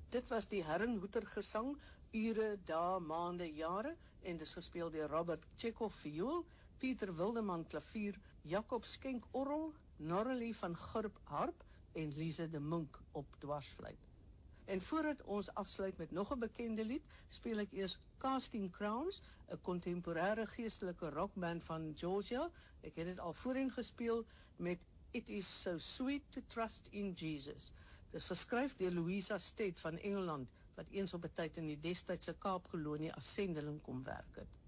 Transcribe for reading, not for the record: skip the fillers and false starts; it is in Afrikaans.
Dit was die Herrenhoeter gesang, ure, dae, maande, jare, en dis gespeel deur Robert Tjekhoff viool, Pieter Wildeman klavier, Jacob Schenk orgel, Norrelie van Gurp harp en Lise de Munk op dwarsfluit. En voordat ons afsluit met nog 'n bekende lied, speel ek eers Casting Crowns, 'n kontemporêre geestelike rockband van Georgia. Ek het dit al voorheen gespeel met It Is So Sweet to Trust in Jesus. Dit is geskryf deur Louisa Stead van Engeland, wat eens op 'n tyd in die destydse Kaapkolonie as sendeling kom werk het.